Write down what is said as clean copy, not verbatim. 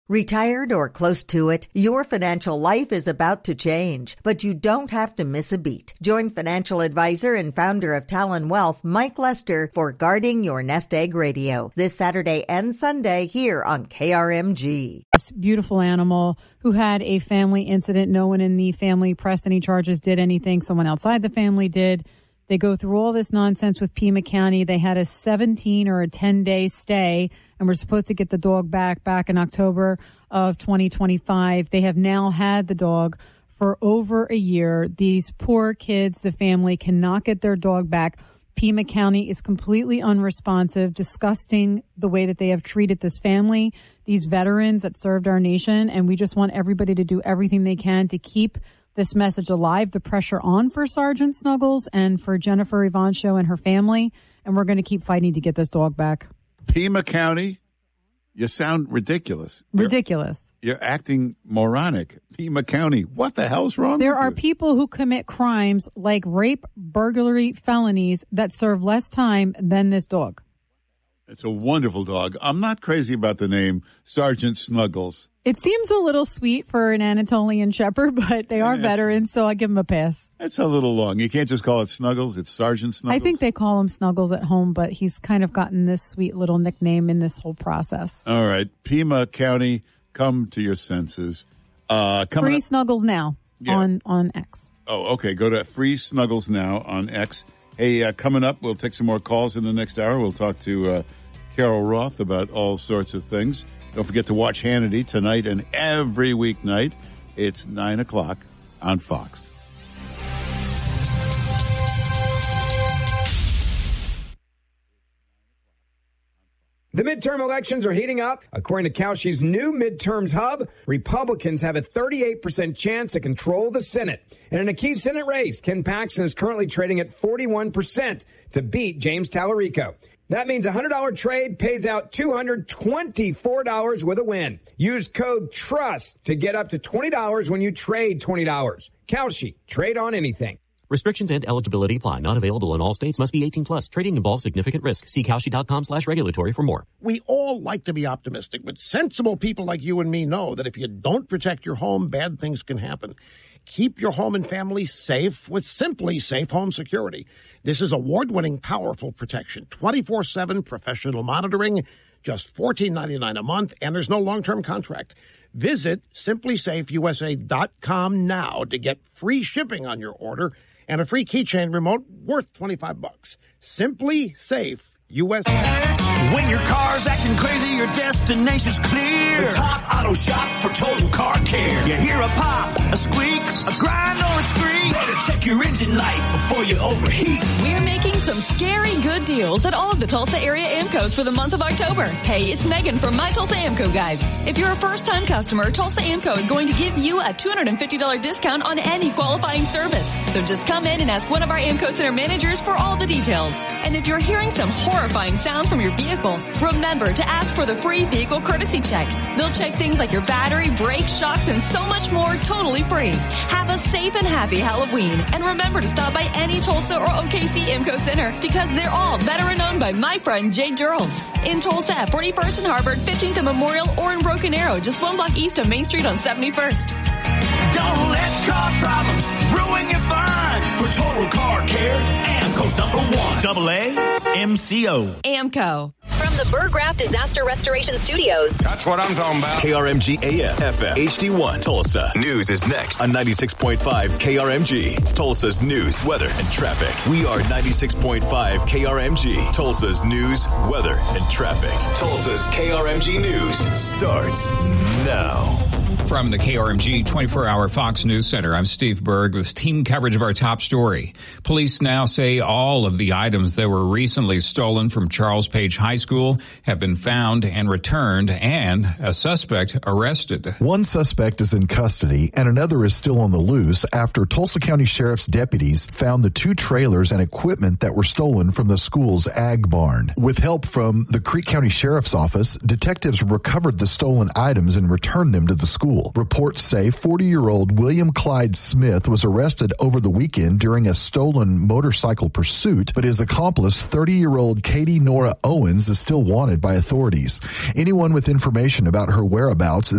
Retired or close to it, your financial life is about to change, but you don't have to miss a beat. Join financial advisor and founder of Talon Wealth, Mike Lester, for Guarding Your Nest Egg Radio, this Saturday and Sunday here on KRMG. This beautiful animal who had a family incident. No one in the family pressed any charges, did anything. Someone outside the family did. They go through all this nonsense with Pima County. They had a 17 or a 10-day stay, and we're supposed to get the dog back in October of 2025. They have now had the dog for over a year. These poor kids, the family, cannot get their dog back. Pima County is completely unresponsive, disgusting the way that they have treated this family, these veterans that served our nation, and we just want everybody to do everything they can to keep this message alive, the pressure on for Sergeant Snuggles and for Jennifer Evancho and her family, and we're going to keep fighting to get this dog back. Pima County, you sound ridiculous. Ridiculous. You're acting moronic. Pima County, what the hell's wrong There with are you? people who commit crimes like rape, burglary, felonies that serve less time than this dog. It's a wonderful dog. I'm not crazy about the name Sergeant Snuggles. It seems a little sweet for an Anatolian Shepherd, but they are veterans, so I give them a pass. It's a little long. You can't just call it Snuggles. It's Sergeant Snuggles. I think they call him Snuggles at home, but he's kind of gotten this sweet little nickname in this whole process. All right. Pima County, come to your senses. Free Snuggles now on X. Oh, okay. Go to Free Snuggles now on X. Hey, coming up, we'll take some more calls in the next hour. We'll talk to Carol Roth about all sorts of things. Don't forget to watch Hannity tonight and every weeknight. It's 9 o'clock on Fox. The midterm elections are heating up. According to Kalshi's new midterms hub, Republicans have a 38% chance to control the Senate. And in a key Senate race, Ken Paxton is currently trading at 41% to beat James Tallarico. That means a $100 trade pays out $224 with a win. Use code TRUST to get up to $20 when you trade $20. Kalshi, trade on anything. Restrictions and eligibility apply. Not available in all states. Must be 18 plus. Trading involves significant risk. See Kalshi.com/regulatory for more. We all like to be optimistic, but sensible people like you and me know that if you don't protect your home, bad things can happen. Keep your home and family safe with Simply Safe Home Security. This is award-winning, powerful protection, 24/7 professional monitoring, just $14.99 a month, and there's no long-term contract. Visit simplysafeusa.com now to get free shipping on your order and a free keychain remote worth $25. Simply Safe USA. When your car's acting crazy, your destination's clear. The Top Auto Shop for total car care. You hear a pop, a squeak, a grind, or a screech. Better check your engine light before you overheat. We're making some scary good deals at all of the Tulsa area AMCOs for the month of October. Hey, it's Megan from My Tulsa AMCO, guys. If you're a first-time customer, Tulsa AMCO is going to give you a $250 discount on any qualifying service. So just come in and ask one of our AMCO Center managers for all the details. And if you're hearing some horrifying sound from your vehicle, remember to ask for the free vehicle courtesy check. They'll check things like your battery, brakes, shocks, and so much more totally free. Have a safe and happy Halloween. And remember to stop by any Tulsa or OKC AMCO Center because they're all veteran owned by my friend Jay Durrells. In Tulsa at 41st and Harvard, 15th and Memorial, or in Broken Arrow, just 1 block east of Main Street on 71st. Don't let car problems ruin your fun. For total car care, AMCO's #1. AAMCO. AMCO. From the Burr Graff Disaster Restoration Studios. That's what I'm talking about. KRMG AM, FM, HD1, Tulsa. News is next on 96.5 KRMG. Tulsa's news, weather, and traffic. We are 96.5 KRMG. Tulsa's news, weather, and traffic. Tulsa's KRMG News starts now. From the KRMG 24-hour Fox News Center, I'm Steve Berg with team coverage of our top story. Police now say all of the items that were recently stolen from Charles Page High School have been found and returned, and a suspect arrested. One suspect is in custody, and another is still on the loose after Tulsa County Sheriff's deputies found the 2 trailers and equipment that were stolen from the school's ag barn. With help from the Creek County Sheriff's Office, detectives recovered the stolen items and returned them to the school. Reports say 40-year-old William Clyde Smith was arrested over the weekend during a stolen motorcycle pursuit, but his accomplice, 30-year-old Katie Nora Owens, is still wanted by authorities. Anyone with information about her whereabouts is